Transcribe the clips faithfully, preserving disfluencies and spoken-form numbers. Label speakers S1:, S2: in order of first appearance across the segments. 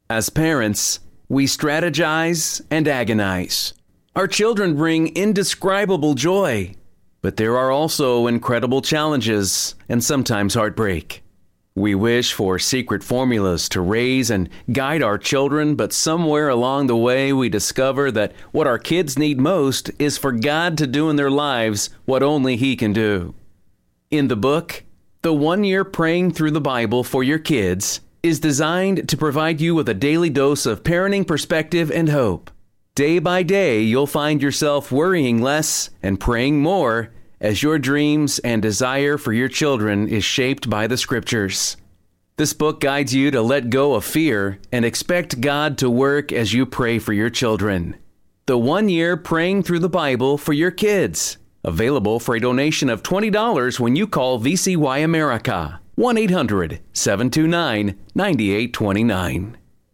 S1: As parents, we strategize and agonize. Our children bring indescribable joy, but there are also incredible challenges and sometimes heartbreak. We wish for secret formulas to raise and guide our children, but somewhere along the way we discover that what our kids need most is for God to do in their lives what only He can do. In the book, The One Year Praying Through the Bible for Your Kids is designed to provide you with a daily dose of parenting perspective and hope. Day by day, you'll find yourself worrying less and praying more as your dreams and desire for your children is shaped by the Scriptures. This book guides you to let go of fear and expect God to work as you pray for your children. The One Year Praying Through the Bible for Your Kids. Available for a donation of twenty dollars when you call V C Y America. one eight hundred seven two nine nine eight two nine.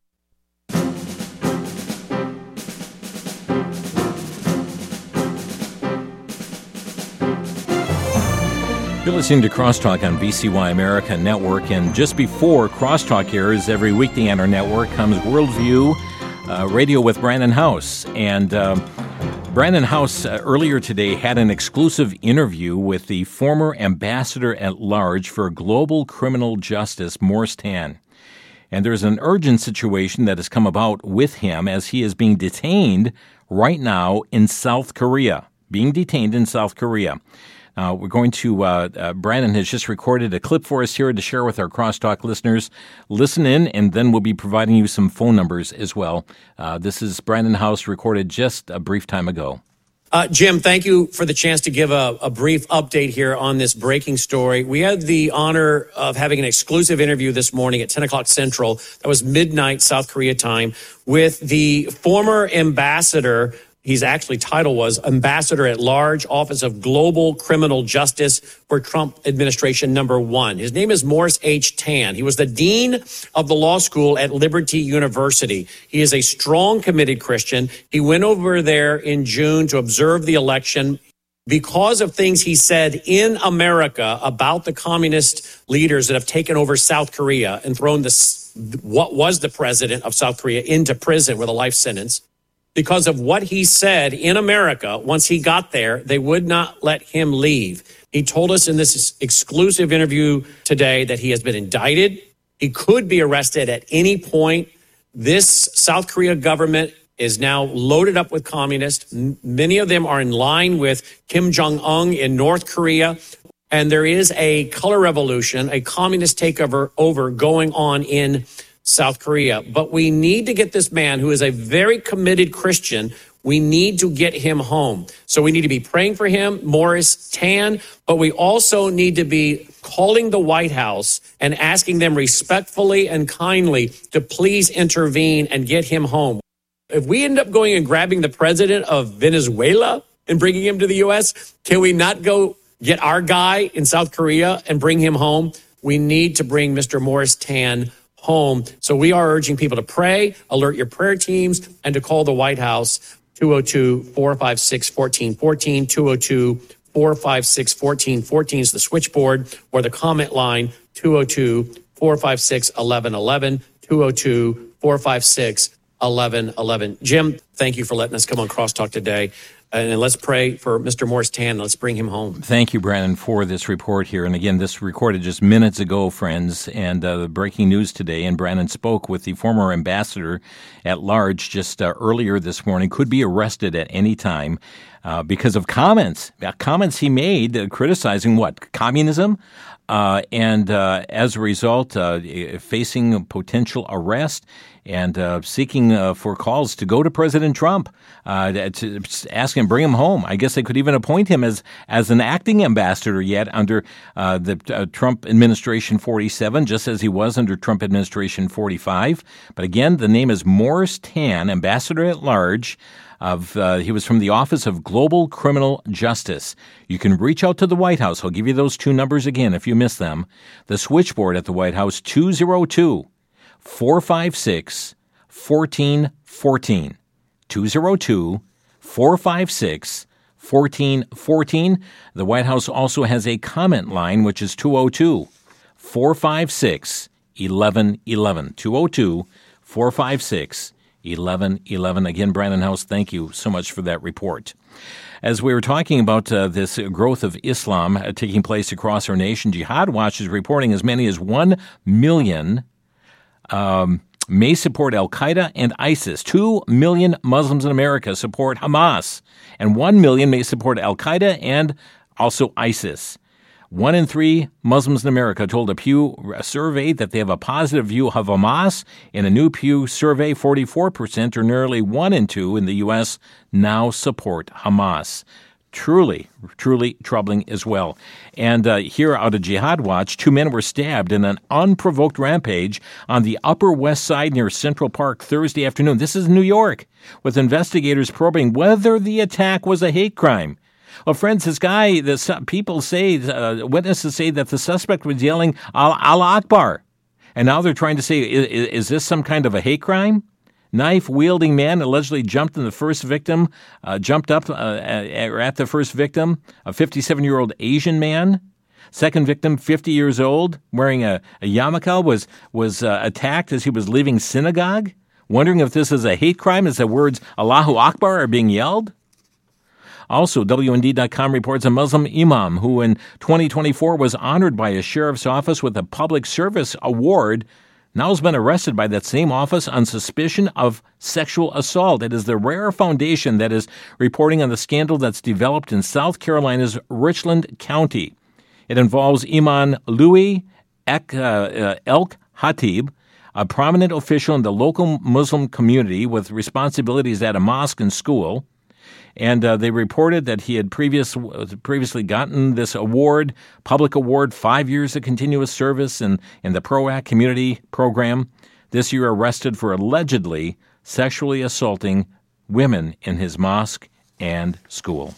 S2: You're listening to Crosstalk on V C Y America Network, and just before Crosstalk airs every weekday on our network comes Worldview uh, Radio with Brandon House. And uh, Brandon House uh, earlier today had an exclusive interview with the former ambassador at large for global criminal justice, Morris Tan. And there's an urgent situation that has come about with him as he is being detained right now in South Korea. Being detained in South Korea. Uh, we're going to, uh, uh, Brandon has just recorded a clip for us here to share with our Crosstalk listeners. Listen in, and then we'll be providing you some phone numbers as well. Uh, this is Brandon House, recorded just a brief time ago.
S3: Uh, Jim, thank you for the chance to give a, a brief update here on this breaking story. We had the honor of having an exclusive interview this morning at ten o'clock Central. That was midnight South Korea time with the former ambassador. His actually title was Ambassador at Large, Office of Global Criminal Justice for Trump Administration Number One. His name is Morris H. Tan. He was the dean of the law school at Liberty University. He is a strong, committed Christian. He went over there in June to observe the election because of things he said in America about the communist leaders that have taken over South Korea and thrown this, what was the president of South Korea into prison with a life sentence. Because of what he said in America, once he got there, they would not let him leave. He told us in this exclusive interview today that he has been indicted. He could be arrested at any point. This South Korea government is now loaded up with communists. Many of them are in line with Kim Jong-un in North Korea. And there is a color revolution, a communist takeover over going on in South Korea. But we need to get this man, who is a very committed Christian, we need to get him home. So we need to be praying for him, Morris Tan, but we also need to be calling the White House and asking them respectfully and kindly to please intervene and get him home. If we end up going and grabbing the president of Venezuela and bringing him to the U S, can we not go get our guy in South Korea and bring him home? We need to bring Mister Morris Tan home. So we are urging people to pray, alert your prayer teams, and to call the White House, two oh two, four five six, one four one four, two oh two, four five six, one four one four is the switchboard, or the comment line, two oh two, four five six, one one one one, two oh two, four five six, one one one one. Jim, thank you for letting us come on Crosstalk today. And let's pray for Mister Morris Tan. Let's bring him home.
S2: Thank you, Brandon, for this report here. And again, this recorded just minutes ago, friends, and uh, the breaking news today. And Brandon spoke with the former ambassador at large just uh, earlier this morning. Could be arrested at any time uh, because of comments, uh, comments he made uh, criticizing what? Communism? Uh, and uh, as a result, uh, facing a potential arrest and uh, seeking uh, for calls to go to President Trump uh, to ask him, bring him home. I guess they could even appoint him as as an acting ambassador yet under uh, the uh, Trump administration forty-seven, just as he was under Trump administration forty-five. But again, the name is Morris Tan, ambassador at large. Of uh, he was from the Office of Global Criminal Justice. You can reach out to the White House. I'll give you those two numbers again if you miss them. The switchboard at the White House, two oh two, four five six, one four one four. two oh two, four five six, one four one four. The White House also has a comment line, which is two oh two, four five six, one one one one. two oh two, four five six, one one one one. Again, Brandon House, thank you so much for that report. As we were talking about uh, this growth of Islam uh, taking place across our nation, Jihad Watch is reporting as many as one million um, may support Al-Qaeda and ISIS. Two million Muslims in America support Hamas, and one million may support Al-Qaeda and also ISIS. One in three Muslims in America told a Pew survey that they have a positive view of Hamas. In a new Pew survey, forty-four percent, or nearly one in two in the U S, now support Hamas. Truly, truly troubling as well. And uh, here out of Jihad Watch, two men were stabbed in an unprovoked rampage on the Upper West Side near Central Park Thursday afternoon. This is New York, with investigators probing whether the attack was a hate crime. Well, friends, this guy, the people say, uh, witnesses say that the suspect was yelling Allah Akbar. And now they're trying to say, is, is this some kind of a hate crime? Knife-wielding man allegedly jumped in the first victim, uh, jumped up uh, at the first victim, a fifty-seven-year-old Asian man. Second victim, fifty years old, wearing a, a yarmulke, was, was uh, attacked as he was leaving synagogue. Wondering if this is a hate crime as the words Allahu Akbar are being yelled? Also, W N D dot com reports a Muslim imam who in twenty twenty-four was honored by a sheriff's office with a public service award now has been arrested by that same office on suspicion of sexual assault. It is the Rare Foundation that is reporting on the scandal that's developed in South Carolina's Richland County. It involves Imam Louis Ek, uh, Elk Hatib, a prominent official in the local Muslim community with responsibilities at a mosque and school. And uh, they reported that he had previous, previously gotten this award, public award, five years of continuous service in, in the PROACT community program. This year arrested for allegedly sexually assaulting women in his mosque and school.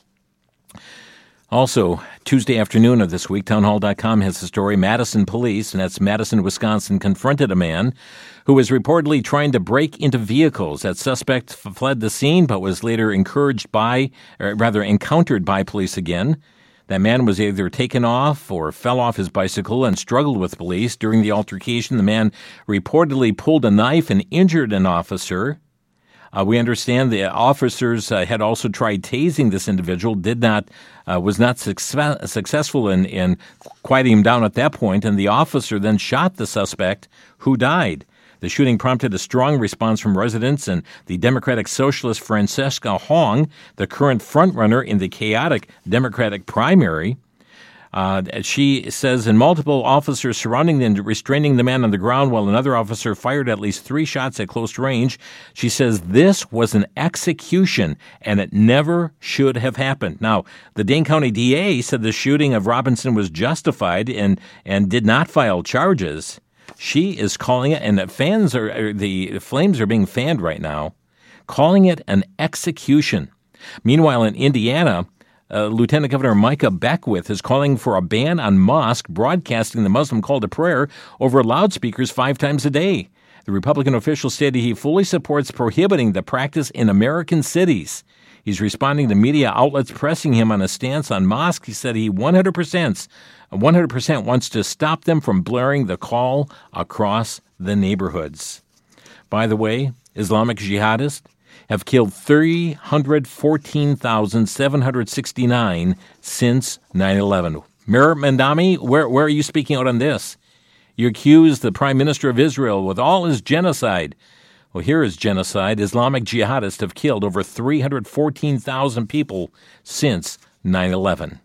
S2: Also, Tuesday afternoon of this week, townhall dot com has the story. Madison police, and that's Madison, Wisconsin, confronted a man who was reportedly trying to break into vehicles. That suspect f- fled the scene, but was later encouraged by, or rather encountered by police again. That man was either taken off or fell off his bicycle and struggled with police. During the altercation, the man reportedly pulled a knife and injured an officer. Uh, we understand the officers uh, had also tried tasing this individual, did not, uh, was not success- successful in, in quieting him down at that point, and the officer then shot the suspect, who died. The shooting prompted a strong response from residents, and the Democratic Socialist Francesca Hong, the current frontrunner in the chaotic Democratic primary, Uh, she says, in multiple officers surrounding and restraining the man on the ground while another officer fired at least three shots at close range. She says this was an execution and it never should have happened. Now, the Dane County D A said the shooting of Robinson was justified and, and did not file charges. She is calling it, and the fans are, are the flames are being fanned right now, calling it an execution. Meanwhile, in Indiana, Uh, Lieutenant Governor Micah Beckwith is calling for a ban on mosque broadcasting the Muslim call to prayer over loudspeakers five times a day. The Republican official stated he fully supports prohibiting the practice in American cities. He's responding to media outlets pressing him on a stance on mosques. He said he one hundred percent, one hundred percent wants to stop them from blaring the call across the neighborhoods. By the way, Islamic jihadists have killed three hundred fourteen thousand seven hundred sixty-nine since nine eleven. Mir Mandami, where, where are you speaking out on this? You accuse the Prime Minister of Israel with all his genocide. Well, here is genocide. Islamic jihadists have killed over three hundred fourteen thousand people since nine eleven.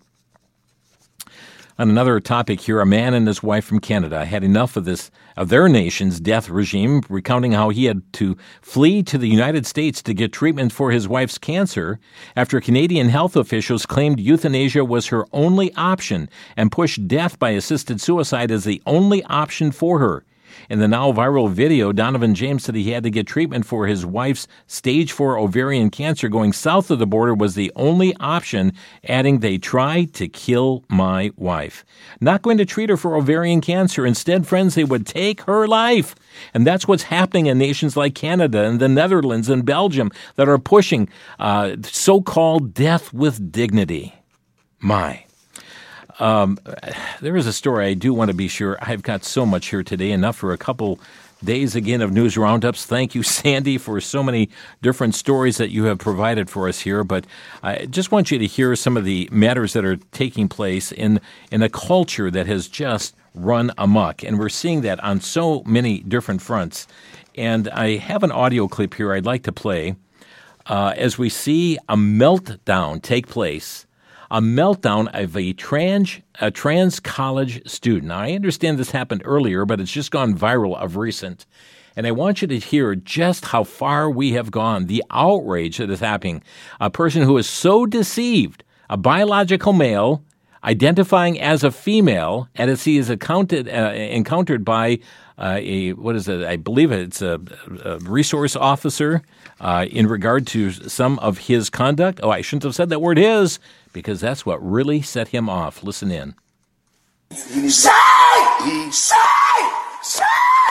S2: On another topic here, a man and his wife from Canada had enough of this of their nation's death regime, recounting how he had to flee to the United States to get treatment for his wife's cancer after Canadian health officials claimed euthanasia was her only option and pushed death by assisted suicide as the only option for her. In the now viral video, Donovan James said he had to get treatment for his wife's stage four ovarian cancer. Going south of the border was the only option, adding, "They tried to kill my wife. Not going to treat her for ovarian cancer. Instead, friends, they would take her life." And that's what's happening in nations like Canada and the Netherlands and Belgium that are pushing uh, so-called death with dignity. My. Um, there is a story I do want to be sure. I've got so much here today, enough for a couple days again of news roundups. Thank you, Sandy, for so many different stories that you have provided for us here. But I just want you to hear some of the matters that are taking place in, in a culture that has just run amok. And we're seeing that on so many different fronts. And I have an audio clip here I'd like to play uh, as we see a meltdown take place. A meltdown of a trans a trans college student. Now, I understand this happened earlier, but it's just gone viral of recent. And I want you to hear just how far we have gone, the outrage that is happening. A person who is so deceived, a biological male, identifying as a female, and as he is accounted, uh, encountered by uh, a, what is it, I believe it's a, a resource officer uh, in regard to some of his conduct. Oh, I shouldn't have said that word his, because that's what really set him off. Listen in.
S4: Say! Say! Say!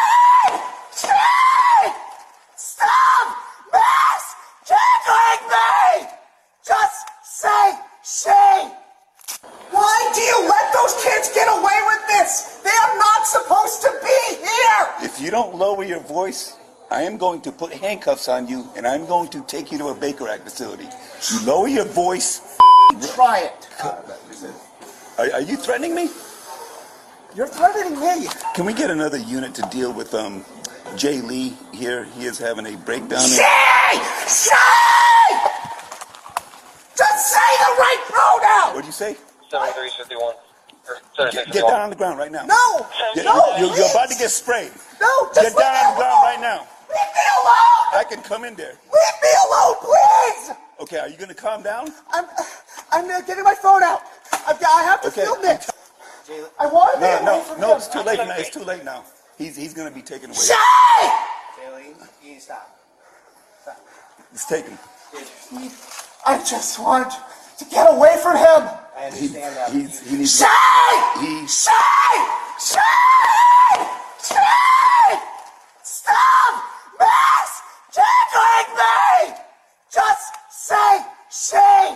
S4: Say! Stop misgendering me! Just say she! Why do you let those kids get away with this? They are not supposed to be here!
S5: If you don't lower your voice, I am going to put handcuffs on you, and I'm going to take you to a Baker Act facility. You lower your voice.
S4: Try it.
S5: Are, are you threatening me?
S4: You're threatening me.
S5: Can we get another unit to deal with um, Jay Lee here? He is having a breakdown.
S4: Say! Say! Just say the right pronoun!
S5: What do you say?
S6: seven three fifty-one.
S5: Get, get down on the ground right now.
S4: No!
S5: Get,
S4: No!
S5: you're, you're about to get sprayed.
S4: No!
S5: Get
S4: Just
S5: down
S4: leave
S5: on
S4: me
S5: the ground
S4: alone!
S5: right now.
S4: Leave me alone!
S5: I can come in there.
S4: Leave me alone, please!
S5: Okay, are you going to calm down?
S4: I'm, I'm uh, getting my phone out. I've got, I have to
S5: Okay.
S4: film this. I want to be
S5: No,
S4: away
S5: no,
S4: from
S5: no,
S4: him.
S5: it's too late now. It's too late now. He's, he's going to be taken away.
S4: Say!
S7: Bailey, you need to stop.
S5: He's taken.
S4: I just want to get away from him.
S7: I
S5: He,
S7: understand that.
S5: he's, he needs
S4: Say!
S5: He,
S4: Say! Say! Say! Stop misgendering me! Just say she!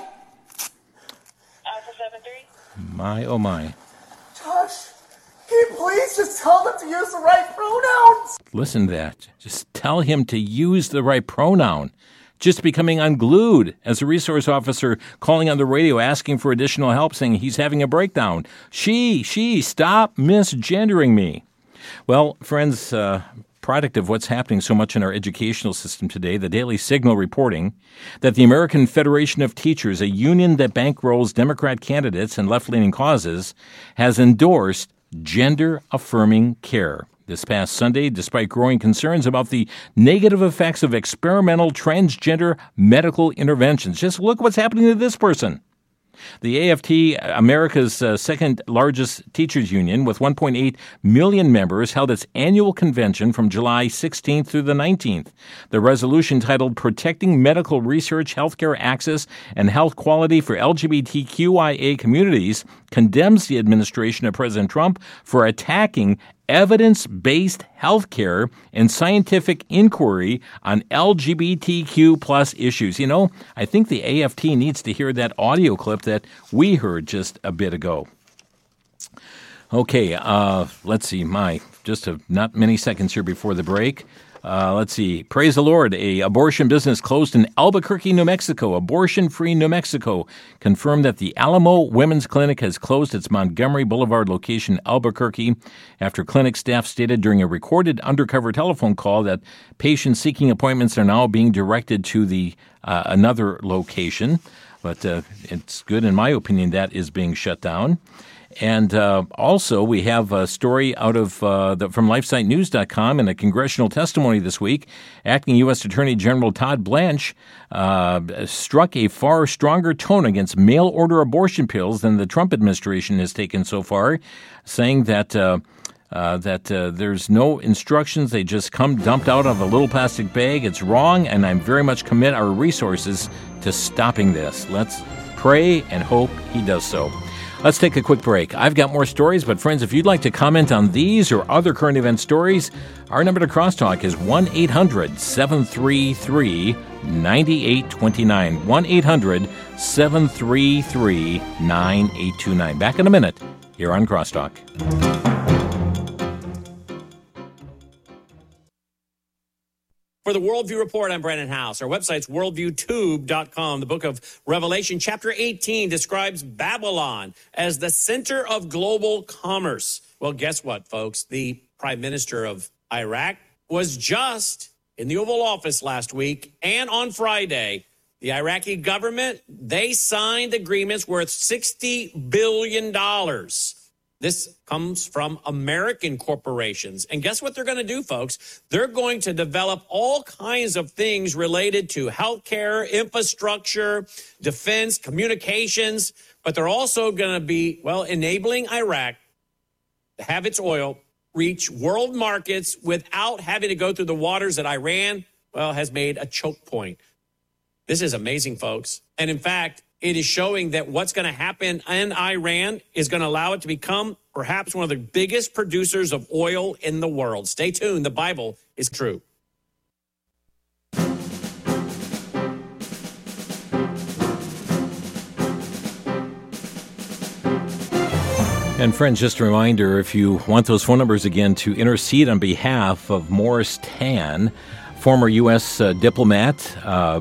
S6: Alpha seven three.
S2: My, oh my.
S4: Josh, can you please just tell them to use the right pronouns?
S2: Listen to that. Just tell him to use the right pronoun. Just becoming unglued as a resource officer calling on the radio asking for additional help, saying he's having a breakdown. She, she, stop misgendering me. Well, friends, uh, product of what's happening so much in our educational system today, the Daily Signal reporting that the American Federation of Teachers, a union that bankrolls Democrat candidates and left-leaning causes, has endorsed gender-affirming care. This past Sunday, despite growing concerns about the negative effects of experimental transgender medical interventions. Just look what's happening to this person. The A F T, America's uh, second largest teachers union with one point eight million members, held its annual convention from July sixteenth through the nineteenth. The resolution titled Protecting Medical Research, Healthcare Access, and Health Quality for L G B T Q I A Communities condemns the administration of President Trump for attacking evidence-based healthcare and scientific inquiry on L G B T Q plus issues. You know, I think the A F T needs to hear that audio clip that we heard just a bit ago. Okay, uh, let's see, my, just a, not many seconds here before the break. Uh, let's see. Praise the Lord. A abortion business closed in Albuquerque, New Mexico. Abortion-free New Mexico confirmed that the Alamo Women's Clinic has closed its Montgomery Boulevard location in Albuquerque after clinic staff stated during a recorded undercover telephone call that patients seeking appointments are now being directed to the uh, another location. But uh, it's good, in my opinion, that is being shut down. And uh, also, we have a story out of uh, the, from LifeSite News dot com in a congressional testimony this week. Acting U S Attorney General Todd Blanche uh, struck a far stronger tone against mail-order abortion pills than the Trump administration has taken so far, saying that uh, uh, that uh, there's no instructions. They just come dumped out of a little plastic bag. It's wrong, and I very much commit our resources to stopping this. Let's pray and hope he does so. Let's take a quick break. I've got more stories, but friends, if you'd like to comment on these or other current event stories, our number to crosstalk is one eight hundred seven three three nine eight two nine. one eight hundred seven three three nine eight two nine. Back in a minute here on Crosstalk.
S3: For the Worldview Report, I'm Brandon House. Our website's worldview tube dot com. The book of Revelation, chapter eighteen, describes Babylon as the center of global commerce. Well, guess what, folks? The prime minister of Iraq was just in the Oval Office last week, and on Friday, the Iraqi government, they signed agreements worth sixty billion dollars. This comes from American corporations. And guess what they're going to do, folks? They're going to develop all kinds of things related to healthcare, infrastructure, defense, communications. But they're also going to be, well, enabling Iraq to have its oil reach world markets without having to go through the waters that Iran, well, has made a choke point. This is amazing, folks. And in fact, it is showing that what's going to happen in Iran is going to allow it to become perhaps one of the biggest producers of oil in the world. Stay tuned. The Bible is true.
S2: And friends, just a reminder, if you want those phone numbers again to intercede on behalf of Morris Tan, former U S uh, diplomat, uh,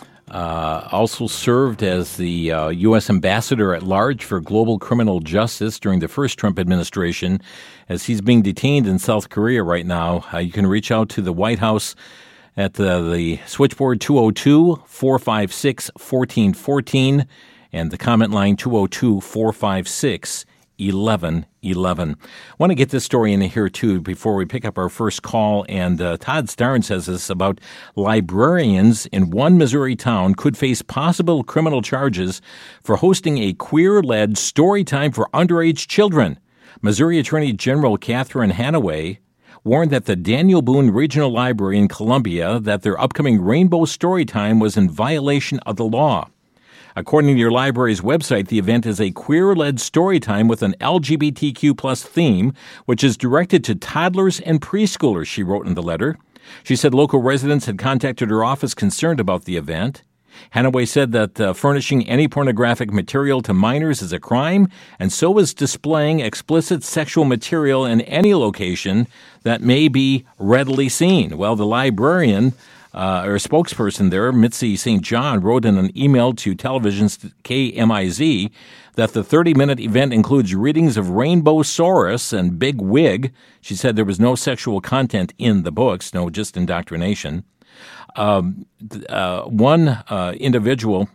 S2: Uh, also served as the uh, U S ambassador at large for global criminal justice during the first Trump administration. As he's being detained in South Korea right now, uh, you can reach out to the White House at the, the switchboard two oh two, four five six, one four one four and the comment line two oh two, four five six, eleven eleven. I want to get this story in here, too, before we pick up our first call. And uh, Todd Starnes says this about librarians in one Missouri town could face possible criminal charges for hosting a queer-led story time for underage children. Missouri Attorney General Catherine Hanaway warned that the Daniel Boone Regional Library in Columbia that their upcoming Rainbow Storytime was in violation of the law. According to your library's website, the event is a queer-led story time with an L G B T Q plus theme, which is directed to toddlers and preschoolers, she wrote in the letter. She said local residents had contacted her office concerned about the event. Hanaway said that uh, furnishing any pornographic material to minors is a crime, and so is displaying explicit sexual material in any location that may be readily seen. Well, the librarian Uh, or a spokesperson there, Mitzi Saint John, wrote in an email to television's K M I Z that the thirty-minute event includes readings of Rainbow Saurus and Big Wig. She said there was no sexual content in the books, no, just indoctrination. Um, uh, one uh, individual,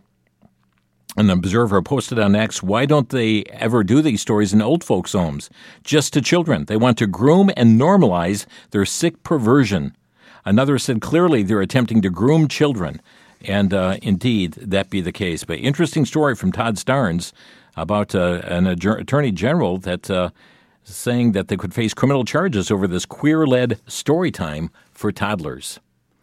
S2: an observer, posted on X, why don't they ever do these stories in old folks' homes? Just to children. They want to groom and normalize their sick perversion. Another said clearly they're attempting to groom children, and uh, indeed, that be the case. But interesting story from Todd Starnes about uh, an attorney general that uh, saying that they could face criminal charges over this queer-led story time for toddlers.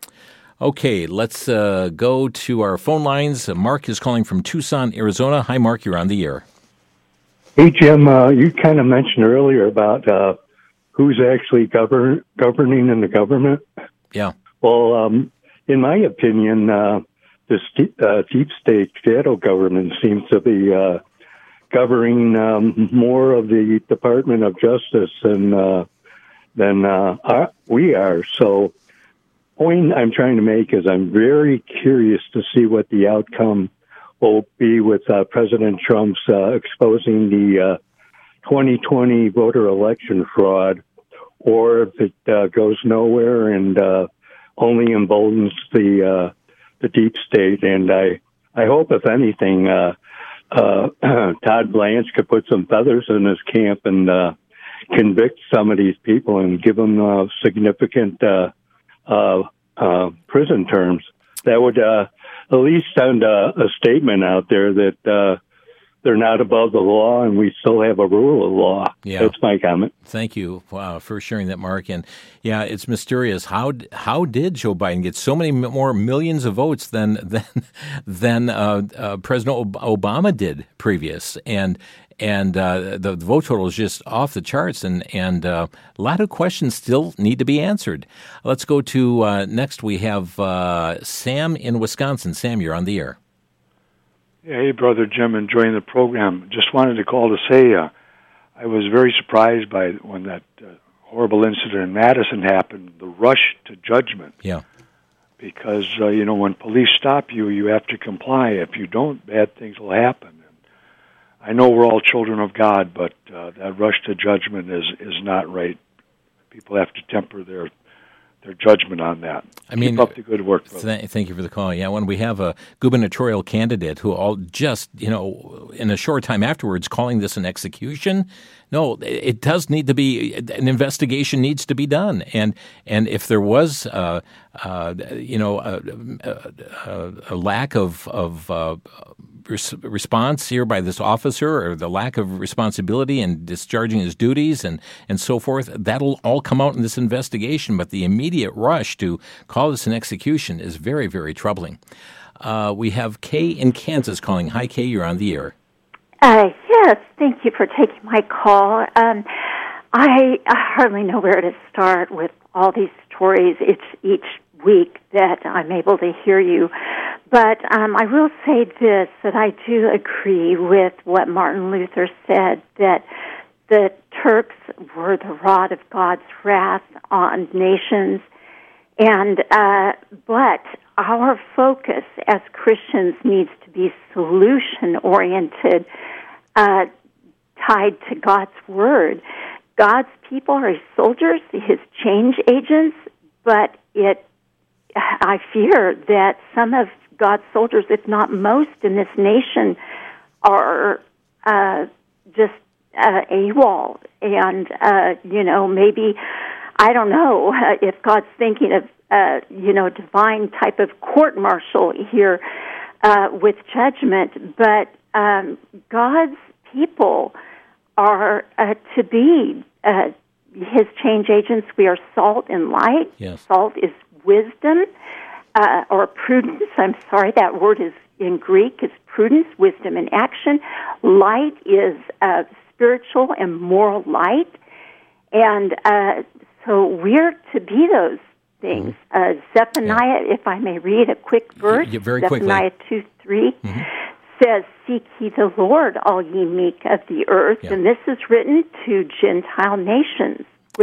S2: Okay, let's uh, go to our phone lines. Uh, Mark is calling from Tucson, Arizona. Hi, Mark, you're on the air.
S8: Hey, Jim, uh, you kind of mentioned earlier about uh, who's actually govern- governing in the government.
S2: Yeah.
S8: Well, um, in my opinion, uh, this deep, uh, deep state shadow government seems to be uh, governing um, more of the Department of Justice than uh, than uh, our, we are. So, point I'm trying to make is I'm very curious to see what the outcome will be with uh, President Trump's uh, exposing the uh, twenty twenty voter election fraud, or if it uh, goes nowhere and uh, only emboldens the uh, the deep state. And I, I hope, if anything, uh, uh, Todd Blanche could put some feathers in his camp and uh, convict some of these people and give them uh, significant uh, uh, uh, prison terms. That would uh, at least send a, a statement out there that uh, they're not above the law, and we still have a rule of law.
S2: Yeah.
S8: That's my comment.
S2: Thank you wow, for sharing that, Mark. And yeah, it's mysterious. How how did Joe Biden get so many more millions of votes than than than uh, uh, President Obama did previous? And and uh, the, the vote total is just off the charts, and and uh, a lot of questions still need to be answered. Let's go to uh, next. We have uh, Sam in Wisconsin. Sam, you're on the air.
S9: Hey, Brother Jim, enjoying the program. Just wanted to call to say uh, I was very surprised by when that uh, horrible incident in Madison happened, the rush to judgment.
S2: Yeah.
S9: because, uh, you know, when police stop you, you have to comply. If you don't, bad things will happen. And I know we're all children of God, but uh, that rush to judgment is, is not right. People have to temper their their judgment on that.
S2: I mean,
S9: keep up the good work.
S2: Th- thank you for the call. Yeah, when we have a gubernatorial candidate who all just, you know, in a short time afterwards calling this an execution, no, it does need to be, an investigation needs to be done. And and if there was, uh, uh, you know, a, a, a lack of, of uh, res- response here by this officer, or the lack of responsibility in discharging his duties and, and so forth, that'll all come out in this investigation. But the immediate rush to call this an execution is very, very troubling. Uh, we have Kay in Kansas calling. Hi, Kay, you're on the air.
S10: Uh, yes, thank you for taking my call. Um, I, I hardly know where to start with all these stories. It's each week that I'm able to hear you. But um, I will say this, that I do agree with what Martin Luther said, that the Turks were the rod of God's wrath on nations. And uh, but our focus as Christians needs to be solution-oriented, uh, tied to God's Word. God's people are His soldiers, His change agents, but it, I fear that some of God's soldiers, if not most in this nation, are uh, just uh, AWOL. And, uh, you know, maybe, I don't know uh, if God's thinking of, uh, you know, divine type of court-martial here uh, with judgment, but um, God's people are uh, to be uh, His change agents. We are salt and light.
S2: Yes.
S10: Salt is wisdom uh, or prudence. I'm sorry, that word is in Greek is prudence, wisdom in action. Light is uh, spiritual and moral light. And uh, so we're to be those things. Mm-hmm. Uh, Zephaniah, yeah. if I may read a quick verse,
S2: yeah, very
S10: Zephaniah
S2: quickly.
S10: two three mm-hmm. says, "Seek ye the Lord, all ye meek of the earth."
S2: Yeah.
S10: And this is written to Gentile nations.